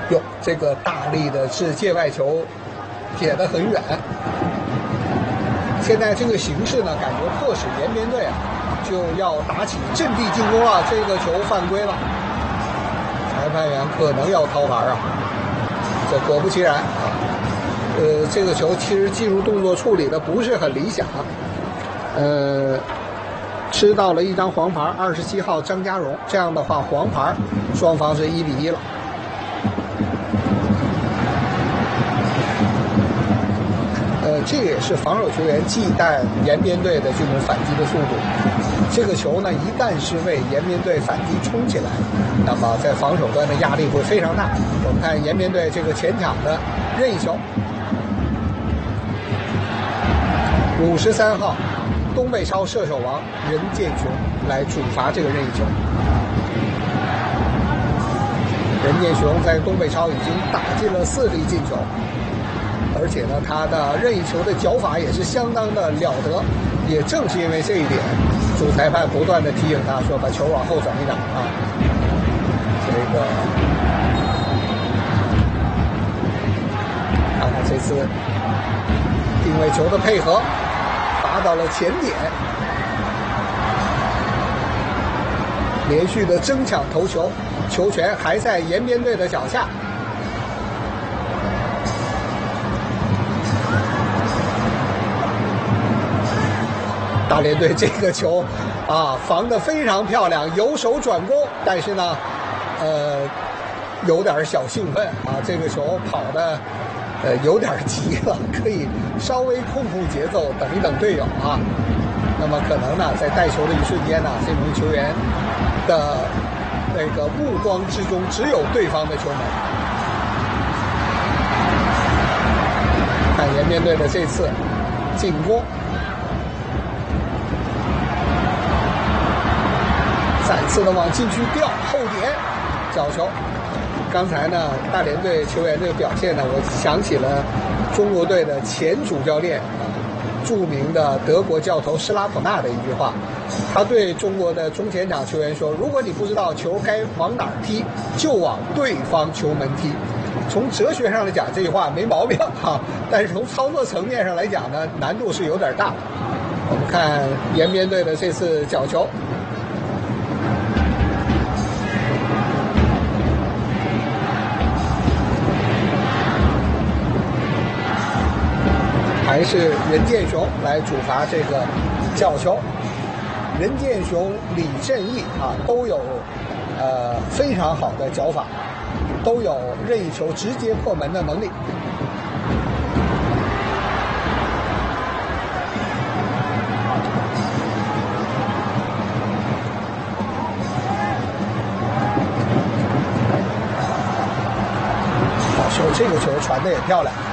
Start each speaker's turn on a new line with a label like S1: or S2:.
S1: 哟，这个大力的是界外球，撇得很远。现在这个形势呢，感觉迫使延边队啊就要打起阵地进攻了。这个球犯规了，裁判员可能要掏牌啊。这果不其然啊，这个球其实技术动作处理的不是很理想，吃到了一张黄牌，27号张家荣。这样的话，黄牌双方是1-1了。这个也是防守球员忌惮延边队的这种反击的速度。这个球呢，一旦是为延边队反击冲起来，那么在防守端的压力会非常大。我们看延边队这个前场的任意球，53号东北超射手王任建雄来主罚这个任意球。任建雄在东北超已经打进了4粒进球。而且呢，他的任意球的脚法也是相当的了得，也正是因为这一点，主裁判不断的提醒他说把球往后转一转啊。这个看看这次定位球的配合，达到了前点，连续的争抢头球，球权还在延边队的脚下。大连队这个球啊防得非常漂亮，由守转攻，但是呢有点小兴奋啊，这个球跑的有点急了，可以稍微控节奏，等一等队友啊。那么可能呢在带球的一瞬间呢，这名球员的那个目光之中只有对方的球门。看延边队的这次进攻，再次的往禁区吊，后点角球。刚才呢，大连队球员这个表现呢，我想起了中国队的前主教练，著名的德国教头施拉普纳的一句话，他对中国的中前场球员说：“如果你不知道球该往哪儿踢，就往对方球门踢。”从哲学上来讲，这句话没毛病哈，但是从操作层面上来讲呢，难度是有点大。我们看延边队的这次角球。还是任建雄来主罚这个角球。任建雄、李振义啊都有非常好的脚法，都有任意球直接破门的能力。好球，这个球传的也漂亮。